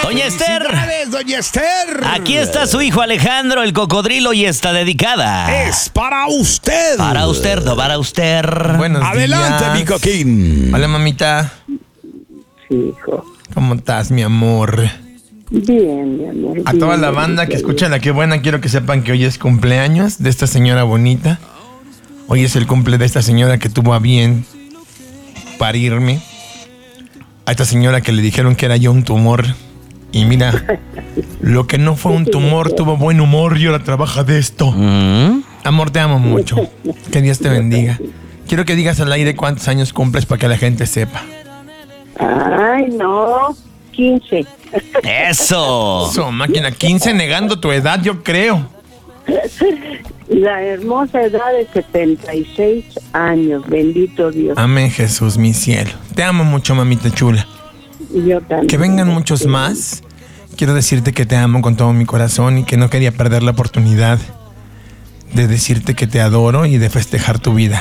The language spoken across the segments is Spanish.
Doña Esther. ¡Felicidades, doña Esther! Aquí está su hijo Alejandro, el cocodrilo, y está dedicada. Es para usted. Para usted, no para usted. Buenos Adelante, días. mi coquín. Hola, mamita. Sí, hijo. ¿Cómo estás, mi amor? Bien, mi amor. A toda bien, la banda que bien. escucha La Qué Buena, quiero que sepan que hoy es cumpleaños de esta señora bonita. Hoy es el cumple de esta señora que tuvo a bien parirme. A esta señora que le dijeron que era yo un tumor. Y mira, lo que no fue un tumor tuvo buen humor y ahora trabaja de esto. Amor, te amo mucho. Que Dios te bendiga. Quiero que digas al aire cuántos años cumples para que la gente sepa. Ay, no. 15. Eso. Eso, máquina, 15 negando tu edad, yo creo. La hermosa edad de 76 años. Bendito Dios. Amén, Jesús, mi cielo. Te amo mucho, mamita chula. Yo también. Que vengan muchos más. Quiero decirte que te amo con todo mi corazón y que no quería perder la oportunidad de decirte que te adoro y de festejar tu vida.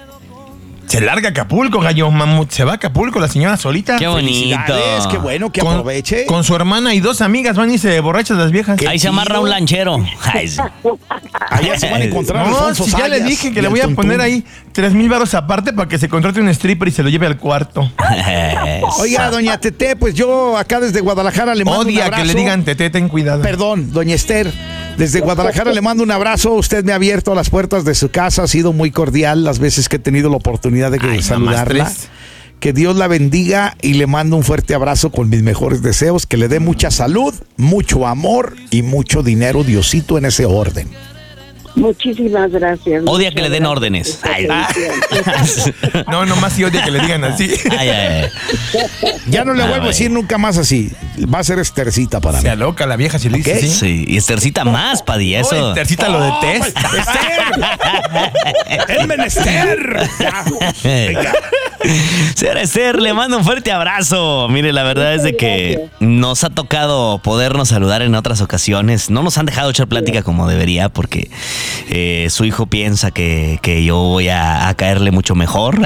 Se larga a Acapulco, gallo mamut. Se va a Acapulco la señora solita. Qué bonito. Felicidades, qué bueno que aproveche. Con su hermana y 2 amigas van y se borrachas las viejas. Ahí se amarra un lanchero. Ay, sí. Allá se van a encontrar No, Alfonso si ya le Sayas dije que y le el voy a Tuntún. poner ahí 3,000 varos aparte para que se contrate un stripper y se lo lleve al cuarto. Oiga, doña Tete, pues yo acá desde Guadalajara le mando un Odia abrazo. que le digan Tete, ten cuidado. Perdón, doña Esther, desde Guadalajara le mando un abrazo. Usted me ha abierto las puertas de su casa, ha sido muy cordial las veces que he tenido la oportunidad de Ay, saludarla. nomás 3. Que Dios la bendiga y le mando un fuerte abrazo con mis mejores deseos, que le dé mucha salud, mucho amor y mucho dinero, Diosito, en ese orden. Muchísimas gracias. Odia Muchas que le den gracias. órdenes. Ay. No, nomás sí odia que le digan así. Ay, ay, Ya no le vuelvo a bueno. decir nunca más así. Va a ser Estercita para mí. Se aloca la vieja si le dice Ok. así. Sí, y Estercita más, Padilla, eso. Tercita lo detesta. ¡Esther! ¡El menester! Ya. Venga. Señora Esther, le mando un fuerte abrazo. Mire, la verdad es de que nos ha tocado podernos saludar en otras ocasiones. No nos han dejado echar plática como debería porque su hijo piensa que yo voy a caerle mucho mejor.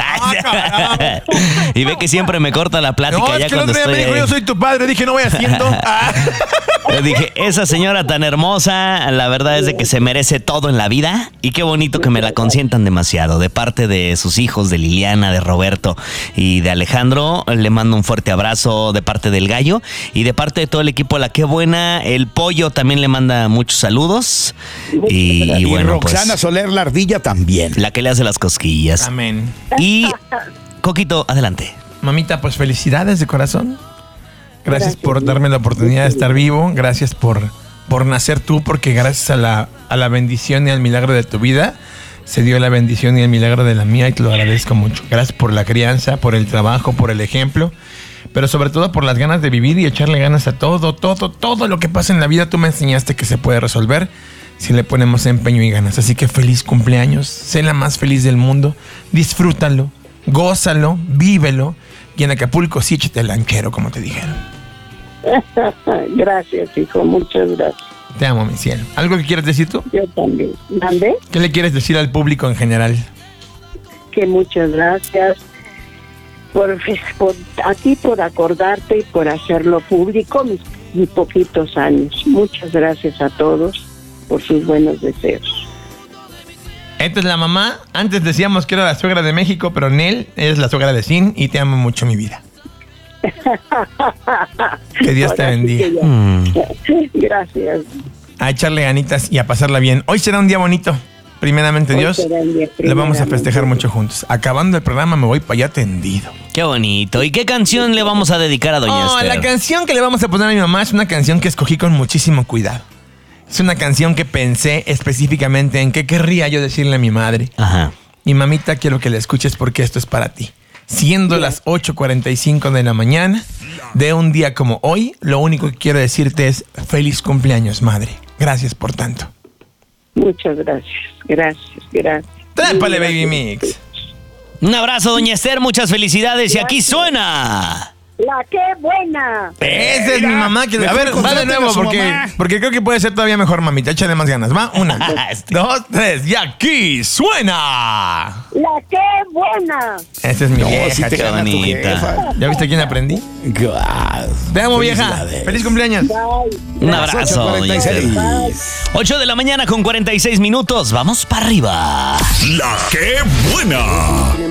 Y ve que siempre me corta la plática No, ya es que el cuando otro día me estoy dijo, ahí. yo soy tu padre. Dije, no voy haciendo. Le dije, esa señora tan hermosa, la verdad es de que se merece todo en la vida. Y qué bonito que me la consientan demasiado. De parte de sus hijos, de Liliana, de Roberto y de Alejandro, le mando un fuerte abrazo de parte del gallo. Y de parte de todo el equipo La Qué Buena, el pollo también le manda muchos saludos. Y Y bueno, Roxana pues Soler, la ardilla, también. la que le hace las cosquillas. Amén. Y Coquito, adelante. Mamita, pues felicidades de corazón. Gracias por darme la oportunidad de estar vivo. Gracias por nacer tú, porque gracias a la bendición y al milagro de tu vida se dio la bendición y el milagro de la mía y te lo agradezco mucho. Gracias por la crianza, por el trabajo, por el ejemplo, pero sobre todo por las ganas de vivir y echarle ganas a todo lo que pasa en la vida. Tú me enseñaste que se puede resolver si le ponemos empeño y ganas. Así que feliz cumpleaños, sé la más feliz del mundo, disfrútalo, gózalo, vívelo y en Acapulco sí échate el lanchero, como te dijeron. Gracias, hijo. Muchas gracias. Te amo, mi cielo. ¿Algo que quieres decir tú? Yo también. ¿Mandé? ¿Qué le quieres decir al público en general? Que muchas gracias a ti por acordarte y por hacerlo público mis poquitos años. Muchas gracias a todos por sus buenos deseos. Esta es la mamá. Antes decíamos que era la suegra de México, pero Nel es la suegra de Sin y te amo mucho, mi vida. Que Dios te Ahora sí bendiga. que ya. Gracias. A echarle ganitas y a pasarla bien. Hoy será un día bonito. Primeramente Hoy Dios, será un día lo vamos a festejar primeramente. mucho juntos. Acabando el programa me voy para allá tendido. Qué bonito. ¿Y qué canción le vamos a dedicar a Doña Oh, Esther? la canción que le vamos a poner a mi mamá es una canción que escogí con muchísimo cuidado. Es una canción que pensé específicamente en qué querría yo decirle a mi madre. Ajá. Y mamita, quiero que la escuches porque esto es para ti. Siendo las 8:45 de la mañana de un día como hoy, lo único que quiero decirte es feliz cumpleaños, madre. Gracias por tanto. Muchas gracias. Gracias. Trépale, Gracias. Baby Mix. Un abrazo, Doña Esther. Muchas felicidades. Y aquí suena... La qué buena. Esa es mi mamá. Que, a ver, va de nuevo porque creo que puede ser todavía mejor, mamita. Échale más ganas. Va, 1, 2, 3. Y aquí suena. La qué buena. Esa es mi vieja, si te qué gana tu bonita. jefa. ¿Ya viste quién aprendí? Te amo, vieja. Felicidades. Feliz cumpleaños. Bye. Un abrazo. 8:46. 8 de la mañana con 46 minutos. Vamos para arriba. La que buena.